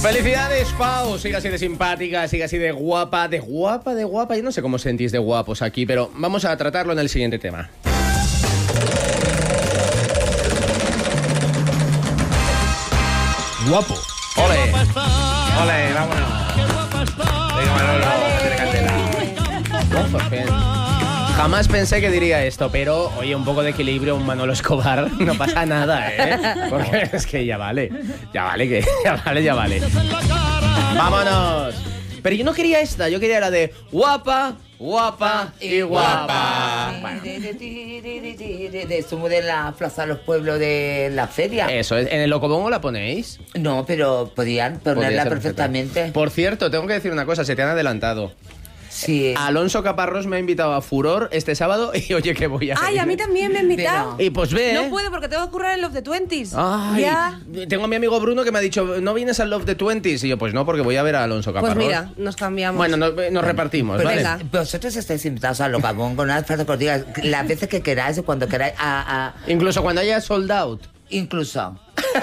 Felicidades, Pau. Siga así de simpática, siga así de guapa, de guapa. Yo no sé cómo sentís de guapos aquí, pero vamos a tratarlo en el siguiente tema. Guapo. Ole, ole, vámonos. Venga, Manolo, acércatela. Oh, por fin. Jamás pensé que diría esto, pero oye, un poco de equilibrio, un Manolo Escobar, no pasa nada, ¿eh? Porque es que ya vale, ya vale. ¡Vámonos! Pero yo no quería esta, yo quería la de guapa, guapa y guapa. Bueno. De esto de la Plaza de los Pueblos de la feria. Eso, ¿en el Locobongo la ponéis? No, pero podían ponerla perfectamente. Por cierto, tengo que decir una cosa, se te han adelantado. Sí. Alonso Caparrós me ha invitado a Furor este sábado y oye que voy a Ay, a mí también me ha invitado. Y pues ve, No puedo porque tengo que currar en Love the 20s. Ay, ya. Tengo a mi amigo Bruno que me ha dicho, ¿no vienes al Love the 20s? Y yo, pues no, porque voy a ver a Alonso Caparrós. Pues mira, nos cambiamos. Bueno, nos repartimos, Pero ¿vale? venga. Vosotros estáis invitados al Locabongo, no hace falta que os diga las veces que queráis y cuando queráis. Incluso cuando haya sold out. Incluso.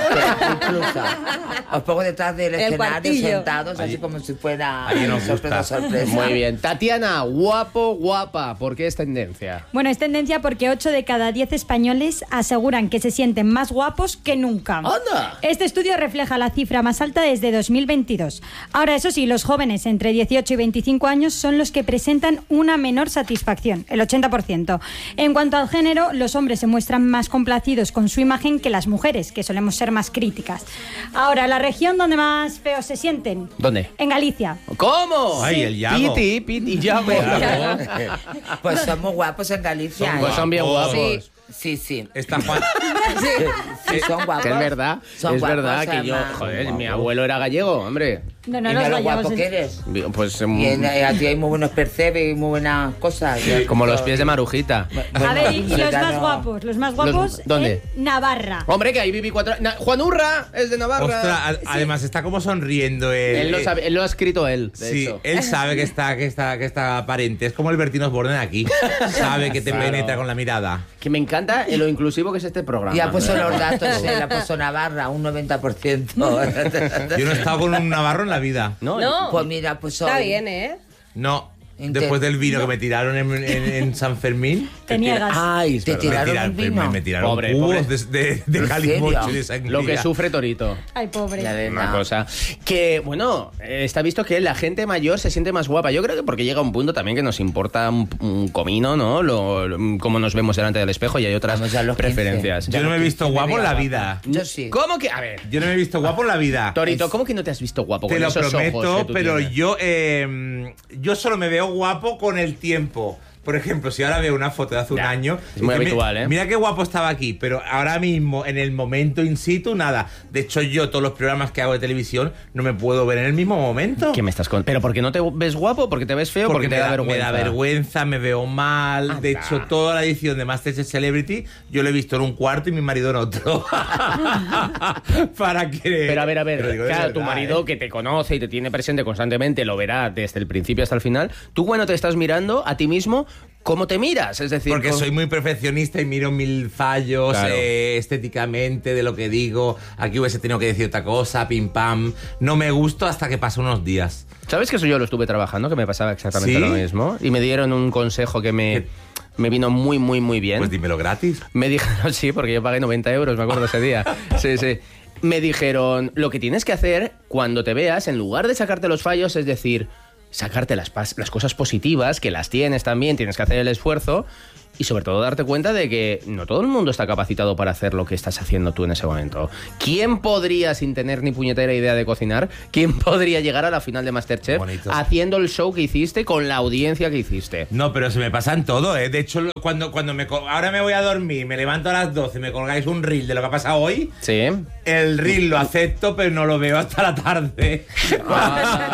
Os pongo detrás del El escenario cuartillo. sentados, así como si fuera Ahí nos sorpresa. Muy bien. Tatiana, guapo, guapa. ¿Por qué es tendencia? Bueno, es tendencia porque 8 de cada 10 españoles aseguran que se sienten más guapos que nunca. ¡Anda! Este estudio refleja la cifra más alta desde 2022. Ahora, eso sí, los jóvenes entre 18 y 25 años son los que presentan una menor satisfacción, el 80%. En cuanto al género, los hombres se muestran más complacidos con su imagen que las mujeres, que solemos ser más críticas. Ahora, la región donde más feos se sienten. ¿Dónde? En Galicia. ¿Cómo? Ay, el Yago. Piti, Yago. Pues somos guapos en Galicia. Pues son bien guapos. Sí. Sí. Está Juan. Sí, son guapos. Que es verdad, Son es guapos, verdad que yo, además. joder, mi abuelo era gallego, hombre. No, Y los mira lo gallegos guapo es- que eres. Pues Y a ti hay muy buenos percebes y muy buenas cosas. como los pies de Marujita. A ver, y los ya más no. guapos. Los más guapos ¿dónde? en Navarra. Hombre, que ahí viví 4 años. Juan Urra es de Navarra. Ostras, además está como sonriendo él. Él lo ha escrito él, de Sí, hecho. él sabe que está aparente. Es como el Bertín Osborne aquí. Sabe que te Claro. penetra con la mirada. Que me encanta lo inclusivo que es este programa. Ya puso los datos, la puso Navarra, un 90%. Yo no he estado con un navarro en la vida. No. Pues mira, pues Está hoy. bien, ¿eh? No. Inte- Después del vino que me tiraron en San Fermín. Te niegas. Ay, es Te verdad. tiraron un vino. Me tiraron Pobre, cubos pobre. de ¿En calimocho serio? y de sangría. Lo que sufre Torito. Ay, pobre. Ya ves. Una cosa. Que, bueno, está visto que la gente mayor se siente más guapa. Yo creo que porque llega un punto también que nos importa un comino, ¿no? Cómo nos vemos delante del espejo y hay otras Vamos ya a los 15. preferencias. Yo no me he visto guapo en la vida. Yo sí. ¿Cómo que? A ver, Yo no me he visto guapo en la vida. Torito, ¿cómo que no te has visto guapo Te con lo esos prometo, ojos que tú pero tienes? yo solo me veo guapo con el tiempo. Por ejemplo, si ahora veo una foto de hace un Ya, año... es muy dice, habitual, ¿eh? Mira qué guapo estaba aquí, pero ahora mismo, en el momento in situ, nada. De hecho, yo todos los programas que hago de televisión no me puedo ver en el mismo momento. ¿Qué me estás con? ¿Pero porque no te ves guapo? ¿Porque te ves feo? ¿Porque te da vergüenza? Me da vergüenza, me veo mal. Anda. De hecho, toda la edición de Masterchef Celebrity yo lo he visto en un cuarto y mi marido en otro. Para que... Pero a ver, Te lo digo de claro, tu verdad, marido ¿eh? que te conoce y te tiene presente constantemente lo verá desde el principio hasta el final. Tú cuando te estás mirando a ti mismo, ¿cómo te miras? Es decir, Porque soy muy perfeccionista y miro mil fallos Claro. estéticamente de lo que digo. Aquí hubiese tenido que decir otra cosa, pim pam. No me gusto hasta que pasan unos días. ¿Sabes que eso yo lo estuve trabajando? Que me pasaba exactamente ¿Sí? lo mismo. Y me dieron un consejo que me vino muy, muy, muy bien. Pues dímelo gratis. Me dijeron, sí, porque yo pagué 90 euros, me acuerdo ese día. Sí. Me dijeron, lo que tienes que hacer cuando te veas, en lugar de sacarte los fallos, es decir, sacarte las cosas positivas, que las tienes también, tienes que hacer el esfuerzo. Y sobre todo darte cuenta de que no todo el mundo está capacitado para hacer lo que estás haciendo tú en ese momento. ¿Quién podría, sin tener ni puñetera idea de cocinar, quién podría llegar a la final de Masterchef Bonito. haciendo el show que hiciste con la audiencia que hiciste? No, pero se me pasan todo, ¿eh? De hecho, cuando ahora me voy a dormir, me levanto a las 12 y me colgáis un reel de lo que ha pasado hoy, Sí. el reel lo acepto, pero no lo veo hasta la tarde.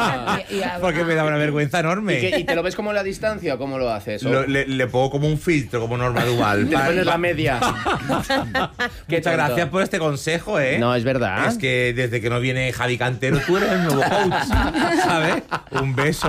Y Porque me da una vergüenza enorme. ¿Y te lo ves como a la distancia o cómo lo haces? Le pongo como un filtro filtro como Norma Duval. Te pones la media. Muchas gracias por este consejo, ¿eh? No, es verdad. Es que desde que no viene Javi Cantero, tú eres el nuevo coach, ¿sabes? Un beso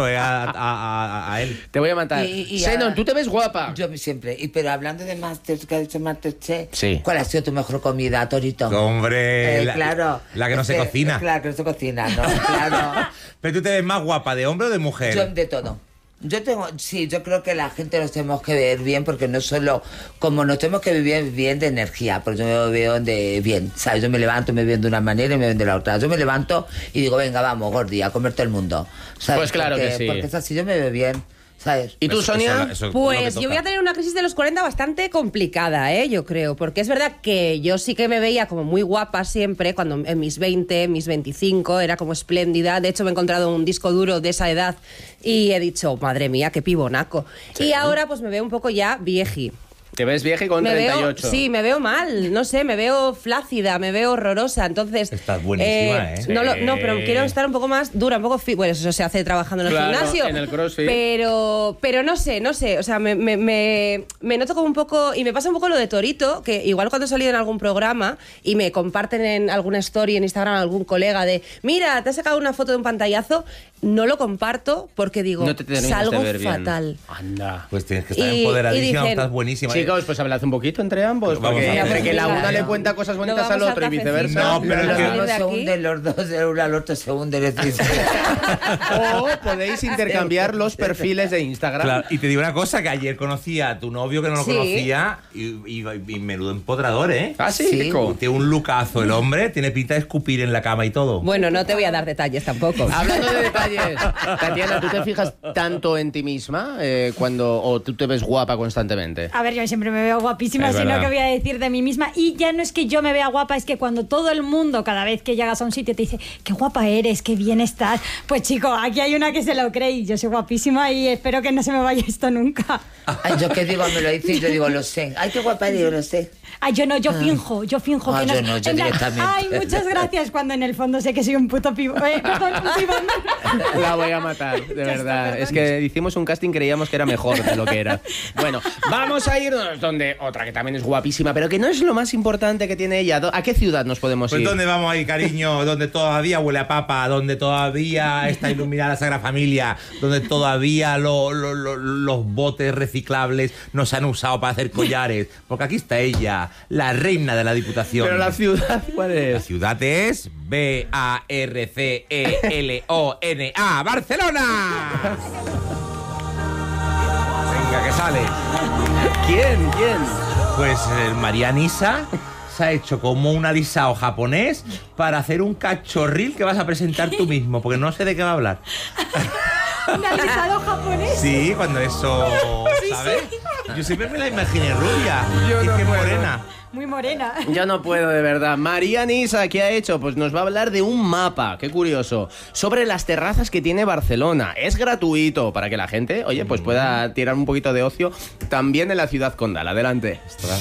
a él. Te voy a matar. Xenon, tú te ves guapa. Yo siempre. Pero hablando de Masterchef, que ha dicho Masterchef, Sí. ¿cuál ha sido tu mejor comida, Torito? Hombre, claro. la que no se cocina. Claro, que no se cocina, ¿no? Claro. Pero tú te ves más guapa, ¿de hombre o de mujer? Yo de todo. Yo creo que la gente nos tenemos que ver bien, porque no solo, como nos tenemos que vivir bien de energía, porque yo me veo de bien, ¿sabes? Yo me levanto y me veo de una manera y me veo de la otra. Yo me levanto y digo, venga, vamos, Gordi, a comerte el mundo, ¿sabes? Pues claro que sí. Porque es así, yo me veo bien, ¿sabes? ¿Y tú, Sonia? Eso Pues yo voy a tener una crisis de los 40 bastante complicada, yo creo, porque es verdad que yo sí que me veía como muy guapa siempre, cuando en mis 20, mis 25, era como espléndida. De hecho, me he encontrado un disco duro de esa edad y he dicho, madre mía, qué pibonaco. Sí. Y ahora pues me veo un poco ya vieji. Te ves vieja con 38. Sí, me veo mal, no sé, me veo flácida, me veo horrorosa, entonces... Estás buenísima, ¿eh? No, pero quiero estar un poco más dura, un poco bueno, eso se hace trabajando en el gimnasio. En el CrossFit. Pero no sé, o sea, me noto como un poco, y me pasa un poco lo de Torito, que igual cuando he salido en algún programa y me comparten en alguna story en Instagram algún colega de, mira, te has sacado una foto de un pantallazo, no lo comparto porque digo, no te salgo de ver fatal. Bien. Anda. Pues tienes que estar empoderadísima, dicen, estás buenísima. Chicos, pues hablad un poquito entre ambos, Vamos porque a ver. entre que la una Claro. le cuenta cosas bonitas No al vamos otro y al viceversa. No, pero es que- Uno de se aquí. hunde, los dos, el uno al otro se hunde, les dice. O podéis intercambiar los perfiles de Instagram. Claro, y te digo una cosa, que ayer conocí a tu novio que no lo Sí. conocía y menudo empodrador, ¿eh? Ah, sí, Sí. Kiko. Tiene un lucazo el hombre, tiene pinta de escupir en la cama y todo. Bueno, no te voy a dar detalles tampoco. Hablando de detalles, Tatiana, ¿tú te fijas tanto en ti misma o tú te ves guapa constantemente? A ver, yo siempre me veo guapísima, Es sino verdad. que voy a decir de mí misma. Y ya no es que yo me vea guapa, es que cuando todo el mundo, cada vez que llegas a un sitio, te dice, qué guapa eres, qué bien estás. Pues chico, aquí hay una que se lo cree y yo soy guapísima y espero que no se me vaya esto nunca. Ay, yo qué digo, me lo dice y yo digo, lo sé. Ay, qué guapa eres, yo lo sé. Ay, yo no, yo finjo Ah, que yo no, yo en plan, directamente. ay, muchas gracias, cuando en el fondo sé que soy un puto perdón, un pibón. La voy a matar, de verdad. Es que hicimos un casting, creíamos que era mejor de lo que era. Bueno, vamos a irnos donde otra que también es guapísima, pero que no es lo más importante que tiene ella. ¿A qué ciudad nos podemos Pues ir? ¿dónde vamos a ir, cariño? Donde todavía huele a papa, donde todavía está iluminada la Sagrada Familia, donde todavía los botes reciclables no se han usado para hacer collares. Porque aquí está ella, la reina de la Diputación. Pero la ciudad, ¿cuál La es? ciudad es Barcelona, Barcelona. Venga, que sale. ¿Quién? Pues María Nisa se ha hecho como un alisado japonés para hacer un cachorril que vas a presentar tú mismo, porque no sé de qué va a hablar. Un alisado japonés. Sí, cuando eso, ¿sabes? Yo siempre me la imaginé rubia. Yo y no que puedo. morena. Muy morena. Yo no puedo, de verdad. María Nisa, ¿qué ha hecho? Pues nos va a hablar de un mapa, qué curioso, sobre las terrazas que tiene Barcelona. Es gratuito para que la gente, oye, pues pueda tirar un poquito de ocio también en la ciudad condal. Adelante.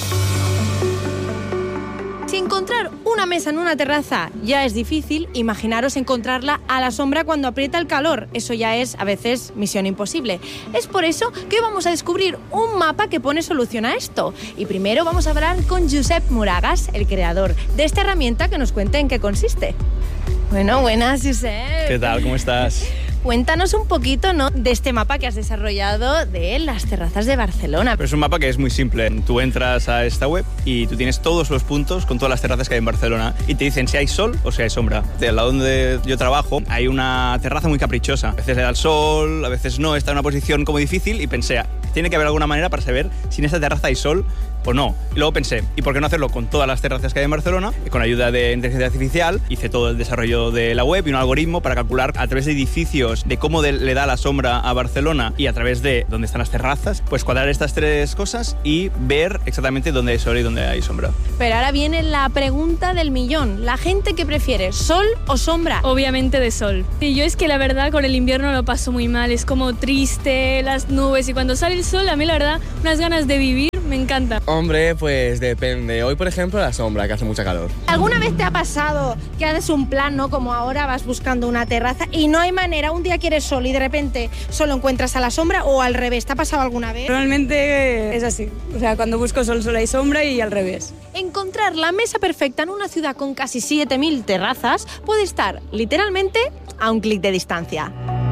Si encontrar una mesa en una terraza ya es difícil, imaginaros encontrarla a la sombra cuando aprieta el calor. Eso ya es, a veces, misión imposible. Es por eso que hoy vamos a descubrir un mapa que pone solución a esto. Y primero vamos a hablar con Josep Moragas, el creador de esta herramienta, que nos cuente en qué consiste. Bueno, buenas, Josep. ¿Qué tal? ¿Cómo estás? Cuéntanos un poquito, ¿no?, de este mapa que has desarrollado de las terrazas de Barcelona. Pues es un mapa que es muy simple. Tú entras a esta web y tú tienes todos los puntos con todas las terrazas que hay en Barcelona y te dicen si hay sol o si hay sombra. Del lado donde yo trabajo hay una terraza muy caprichosa. A veces le da el sol, a veces no, está en una posición como difícil y pensé, tiene que haber alguna manera para saber si en esta terraza hay sol o no. Y luego pensé, ¿y por qué no hacerlo con todas las terrazas que hay en Barcelona? Y con ayuda de inteligencia artificial hice todo el desarrollo de la web y un algoritmo para calcular a través de edificios de cómo le da la sombra a Barcelona y a través de dónde están las terrazas, pues cuadrar estas tres cosas y ver exactamente dónde hay sol y dónde hay sombra. Pero ahora viene la pregunta del millón. ¿La gente que prefiere, sol o sombra? Obviamente de sol. Y yo es que la verdad con el invierno lo paso muy mal, es como triste, las nubes, y cuando sale el sol a mí la verdad unas ganas de vivir Me encanta. Hombre, pues depende. Hoy, por ejemplo, la sombra, que hace mucha calor. ¿Alguna vez te ha pasado que haces un plan, ¿no? Como ahora vas buscando una terraza y no hay manera, un día quieres sol y de repente solo encuentras a la sombra, o al revés? ¿Te ha pasado alguna vez? Normalmente es así. O sea, cuando busco sol solo hay sombra y al revés. Encontrar la mesa perfecta en una ciudad con casi 7.000 terrazas puede estar literalmente a un clic de distancia.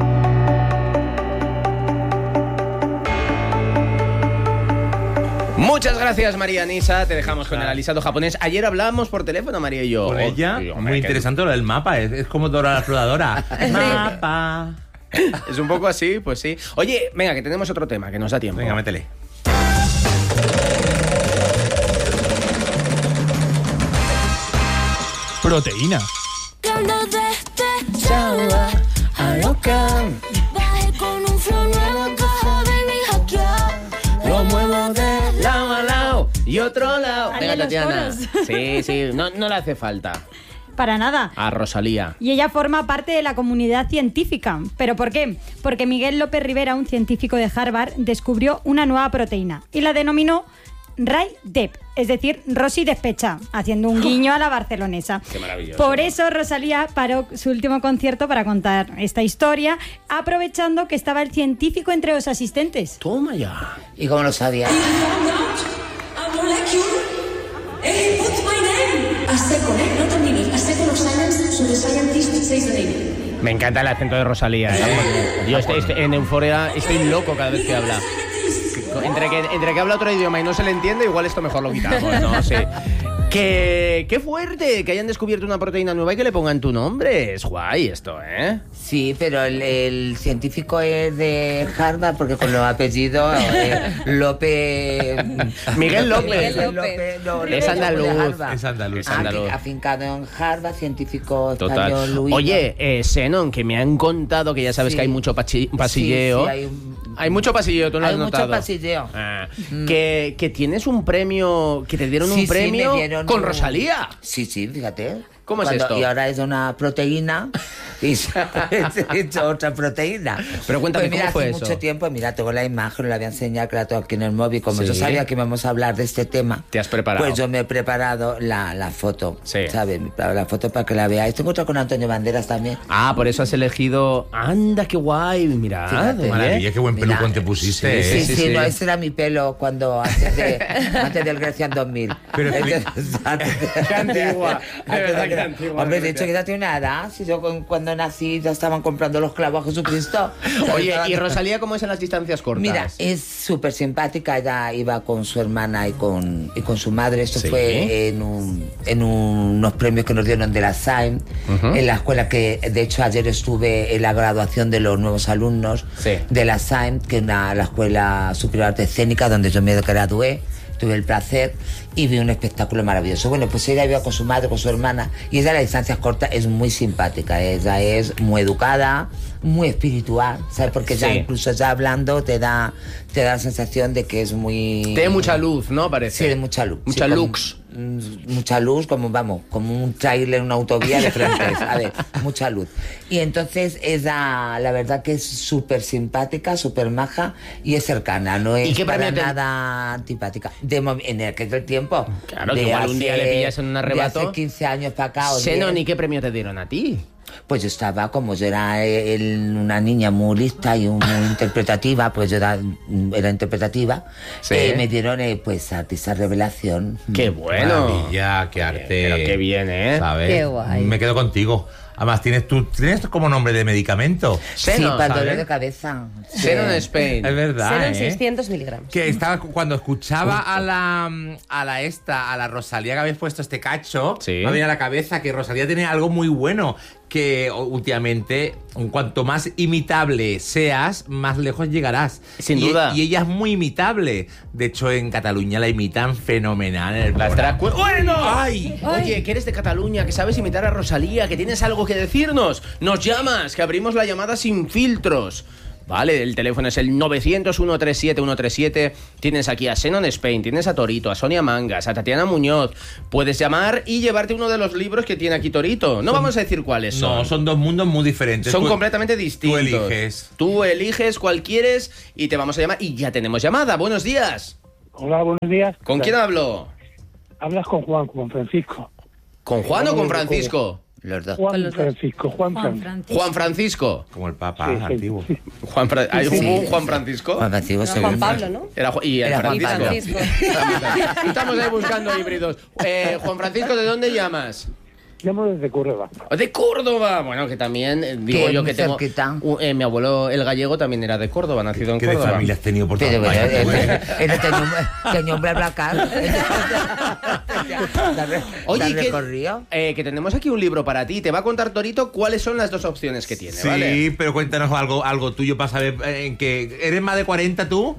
Muchas gracias, María Nisa. Te dejamos con el alisado japonés. Ayer hablábamos por teléfono, María y yo. Con ella, Tío, muy interesante lo del mapa. Es como Dora la exploradora. Mapa. Es un poco así, pues sí. Oye, venga, que tenemos otro tema, que nos da tiempo. Venga, métele. Proteína. Lo muevo de lado a lado y otro lado. Dale Venga, los Tatiana. coros. Sí, no le hace falta Para nada. a Rosalía. Y ella forma parte de la comunidad científica. ¿Pero por qué? Porque Miguel López Rivera, un científico de Harvard, descubrió una nueva proteína y la denominó Rai-Dep, es decir, Rosy despecha, haciendo un guiño a la barcelonesa. Qué maravilloso. Por eso Rosalía paró su último concierto para contar esta historia, aprovechando que estaba el científico entre los asistentes. Toma ya. ¿Y cómo lo sabía? Me encanta el acento de Rosalía, ¿eh? Yo en Euforia estoy loco cada vez que habla. Entre que habla otro idioma y no se le entiende, igual esto mejor lo quitamos, no sé. Qué fuerte que hayan descubierto una proteína nueva y que le pongan tu nombre. Es guay esto, ¿eh? Sí, pero el científico es de Harvard porque con los apellidos López... Miguel López. Miguel López. Es andaluz. Es andaluz. Es andaluz. Afincado en Harvard, científico Total. español. Oye, Zenon, que me han contado que ya sabes Sí. que hay mucho pasilleo. Sí, hay mucho pasilleo, tú lo has hay mucho notado. pasilleo. Ah, que tienes un premio, que te dieron Sí, un premio me dieron con un- Rosalía. Sí, fíjate. ¿Cómo es esto? Y ahora es una proteína y se ha hecho otra proteína. Pero cuéntame, Pues mira, ¿cómo fue hace eso? mucho tiempo, mira, tengo la imagen, la voy a enseñar, que la tengo aquí en el móvil. Como Sí. yo sabía que íbamos a hablar de este tema, Te has preparado. pues yo me he preparado la foto, Sí. ¿sabes? Me he preparado la foto para que la veáis. Tengo otra con Antonio Banderas también. Ah, por eso has elegido... Anda, qué guay, mira. Fíjate. Maravilla, qué buen Mira, pelucón te pusiste. Sí, ¿eh? no, ese era mi pelo cuando antes del Grecia en 2000. Pero Qué antigua, de verdad que antigua. Hombre, de hecho, que ya tiene una edad. Si yo cuando nací ya estaban comprando los clavos a Jesucristo. Oye, ¿y Rosalía cómo es en las distancias cortas? Mira, es súper simpática. Ella iba con su hermana y con su madre. Esto Sí. fue en unos premios que nos dieron de la SAIM, en la escuela que, de hecho, ayer estuve en la graduación de los nuevos alumnos Sí. de la SAIM, que es la Escuela Superior de Arte Escénica, donde yo me gradué. Tuve el placer y vi un espectáculo maravilloso. Bueno, pues ella iba con su madre, con su hermana, y ella a las distancias cortas es muy simpática. Ella es muy educada, muy espiritual, ¿sabes? Porque ya Sí. incluso ya hablando te da la sensación de que es muy... Tiene mucha luz, ¿no? Parece. Sí, de mucha luz. Mucha Sí, como- lux. Mucha luz, como un trailer en una autovía de frente. A ver, mucha luz. Y entonces ella, la verdad que es súper simpática, súper maja y es cercana, no es qué para premio te- nada antipática. En aquel tiempo. Claro, de que igual un día le pillas en un arrebato. De hace 15 años para acá. o Zenon, 10. ¿y qué premio te dieron a ti? Pues yo estaba, como yo era una niña muy lista y muy interpretativa, pues yo era interpretativa, Sí. me dieron pues artista revelación. ¡Qué bueno! Maravilla, qué arte. Pero qué bien, ¿eh? ¿Sabes? Qué guay. Me quedo contigo. Además, tienes como nombre de medicamento. Sí, Zenon, para dolor ¿sabes? de cabeza. Zenon Sí. Spain. Es verdad, Serán ¿eh? 600 miligramos. Que estaba cuando escuchaba a la Rosalía que habéis puesto este cacho, Sí. me venía a la cabeza que Rosalía tiene algo muy bueno, que últimamente, cuanto más imitable seas, más lejos llegarás. Sin Y- duda. Y ella es muy imitable. De hecho, en Cataluña la imitan fenomenal. En el Las programa. drag queen- ¡Bueno! ¡Ay! Oye, que eres de Cataluña, que sabes imitar a Rosalía, que tienes algo que decirnos. Nos llamas, que abrimos la llamada sin filtros. Vale, el teléfono es el 900-137-137. Tienes aquí a Zenon Spain, tienes a Torito, a Sonia Mangas, a Tatiana Muñoz. Puedes llamar y llevarte uno de los libros que tiene aquí Torito. No vamos a decir cuáles son. No, son dos mundos muy diferentes. Son Tú- completamente distintos. Tú eliges. Tú eliges cuál quieres y te vamos a llamar. Y ya tenemos llamada. Buenos días. Hola, buenos días. ¿Con quién hablo? Hablas con Juan Francisco. ¿Con Juan o con Francisco? Los dos. Juan Francisco. Juan Francisco. Como el Papa antiguo. ¿Hay un Juan Francisco? Juan Francisco, Juan Pablo, ¿no? Y el Era Juan Francisco. Pablo. Estamos ahí buscando híbridos. Juan Francisco, ¿de dónde llamas? Llamo desde Córdoba. De Córdoba. Bueno, que también digo Que yo muy que tengo. cerquita. Mi abuelo, el gallego, también era de Córdoba, nacido en ¿Qué de Córdoba. familia has tenido por Pero todas bueno, partes? él tenía un BlaBlaCar. Oye, que tenemos aquí un libro para ti. Te va a contar Torito cuáles son las dos opciones que tiene, Sí, ¿vale? pero cuéntanos algo tuyo para saber en qué. ¿Eres más de 40 tú?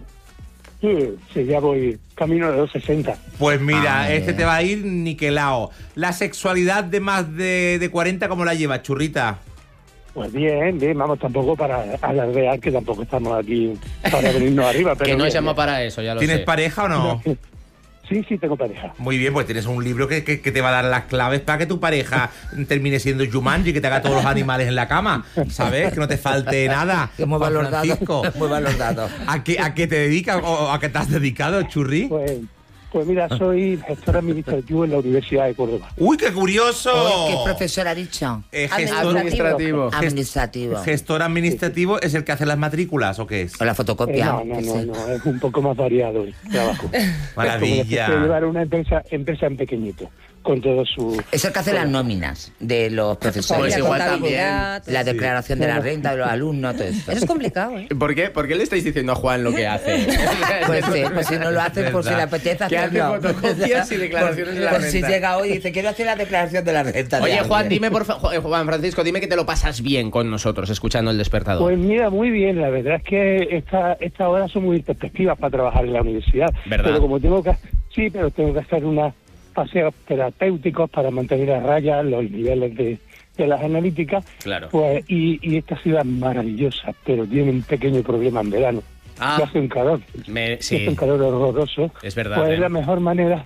Sí, ya voy camino de los 60. Pues mira, Ah, este te va a ir niquelado. La sexualidad de más de 40, ¿cómo la llevas, churrita? Pues bien, vamos, tampoco para alardear, que tampoco estamos aquí para venirnos arriba. Pero Que no bien, se llama bien. para eso, ya lo sé. ¿Tienes pareja o no? Sí, tengo pareja. Muy bien, pues tienes un libro que te va a dar las claves para que tu pareja termine siendo Jumanji, que te haga todos los animales en la cama, ¿sabes? Que no te falte nada. Que mueva Juan los dados. Francisco, Mueva los dados. ¿A qué te dedicas o a qué te has dedicado, churri? Pues mira, soy gestor administrativo en la Universidad de Córdoba. ¡Uy, qué curioso! ¿Qué profesor ha dicho? Gestor Administrativo. ¿Gestor administrativo es el que hace las matrículas o qué es? O la fotocopia. No, es un poco más variado el trabajo. Maravilla. Es como llevar una empresa en pequeñito, con todo su... Es el que hace las nóminas de los profesores. Pues igual también. La declaración de la renta de los alumnos, todo eso. Eso es complicado, ¿eh? ¿Por qué le estáis diciendo a Juan lo que hace? Pues si no lo hace, por si le apetece Que hace hacerlo. fotocopias y declaraciones de la Por renta. si llega hoy y dice, quiero hacer la declaración de la renta. Oye, de Juan, alguien. dime por favor, Juan Francisco, dime que te lo pasas bien con nosotros escuchando El Despertador. Pues mira, muy bien, la verdad es que estas horas son muy perspectivas para trabajar en la universidad. ¿Verdad? Pero como tengo que hacer unos paseos terapéuticos para mantener a raya los niveles de las analíticas, Claro. pues y esta ciudad es maravillosa, pero tiene un pequeño problema en verano. Ah. Que hace un calor. Sí. Hace un calor horroroso. Es verdad, Pues ¿eh? es la mejor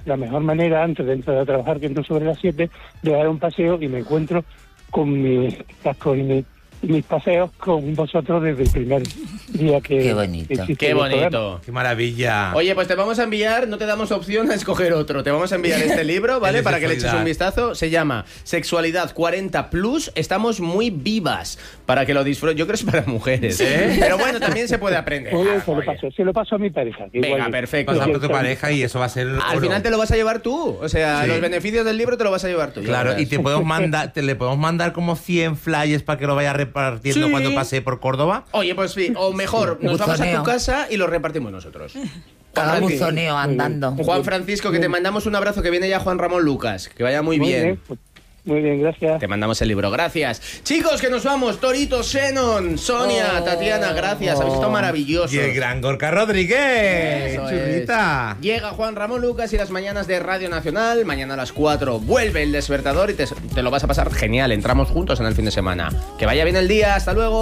manera antes de entrar a trabajar, que entro sobre las 7, de dar un paseo y me encuentro con mis cascos y mis paseos con vosotros desde el primer día que... Qué bonito. Qué bonito. ¡Qué maravilla! Oye, pues te vamos a enviar, no te damos opción a escoger otro, te vamos a enviar este libro, ¿vale? El de Para que le eches sexualidad. un vistazo. Se llama Sexualidad 40+, estamos muy vivas, para que lo disfrutes. Yo creo que es para mujeres, ¿eh? Pero bueno, también se puede aprender. Muy bien, Oye. se lo paso a mi pareja. que Venga, igual- perfecto. Pasar por tu pareja y eso va a ser Al oro. final te lo vas a llevar tú, o sea, Sí. los beneficios del libro te lo vas a llevar tú. ya Claro, verás. y le podemos mandar como 100 flyers para que lo vaya repartiendo Sí. cuando pase por Córdoba. Oye, pues sí, o mejor, nos vamos a Buzoneo. tu casa y lo repartimos nosotros. Cada Juan buzoneo andando. Juan Francisco, que te mandamos un abrazo, que viene ya Juan Ramón Lucas, que vaya muy bien. pues, muy bien, gracias. Te mandamos el libro, gracias. Chicos, que nos vamos. Torito, Xenon, Sonia, Tatiana, gracias. Habéis estado maravillosos. Y el gran Gorka Rodríguez. Eso Churrita. es. Llega Juan Ramón Lucas y las mañanas de Radio Nacional. Mañana a las 4 vuelve El Despertador y te lo vas a pasar genial. Entramos juntos en el fin de semana. Que vaya bien el día. Hasta luego.